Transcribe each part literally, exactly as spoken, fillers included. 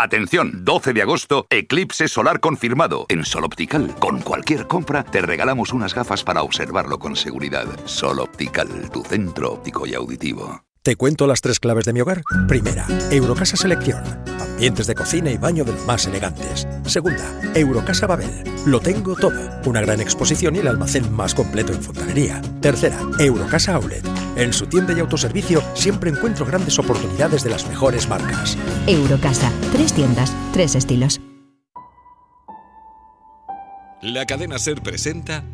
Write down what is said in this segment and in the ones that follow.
Atención, doce de agosto, eclipse solar confirmado en Sol Optical. Con cualquier compra te regalamos unas gafas para observarlo con seguridad. Sol Optical, tu centro óptico y auditivo. ¿Te cuento las tres claves de mi hogar? Primera, Eurocasa Selección. Ambientes de cocina y baño de los más elegantes. Segunda, Eurocasa Babel. Lo tengo todo. Una gran exposición y el almacén más completo en fontanería. Tercera, Eurocasa Outlet. En su tienda y autoservicio siempre encuentro grandes oportunidades de las mejores marcas. Eurocasa. Tres tiendas, tres estilos. La cadena SER presenta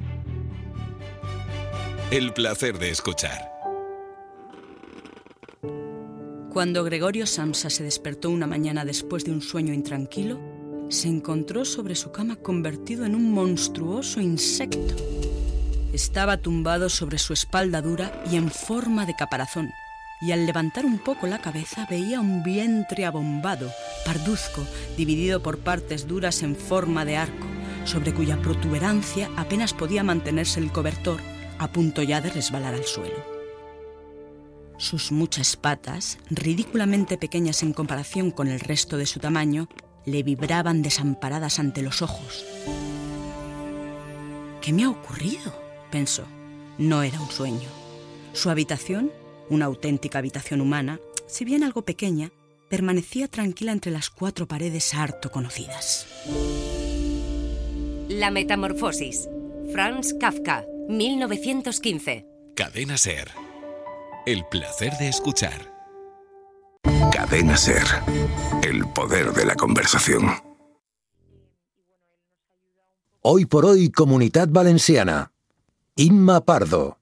El placer de escuchar. Cuando Gregorio Samsa se despertó una mañana después de un sueño intranquilo, se encontró sobre su cama convertido en un monstruoso insecto. Estaba tumbado sobre su espalda dura y en forma de caparazón, y al levantar un poco la cabeza veía un vientre abombado, parduzco, dividido por partes duras en forma de arco, sobre cuya protuberancia apenas podía mantenerse el cobertor, a punto ya de resbalar al suelo. Sus muchas patas, ridículamente pequeñas en comparación con el resto de su tamaño, le vibraban desamparadas ante los ojos. ¿Qué me ha ocurrido?, pensó. No era un sueño. Su habitación, una auténtica habitación humana, si bien algo pequeña, permanecía tranquila entre las cuatro paredes harto conocidas. La metamorfosis. Franz Kafka, mil novecientos quince. Cadena SER. El placer de escuchar. Cadena SER. El poder de la conversación. Hoy por hoy, Comunitat Valenciana. Imma Pardo.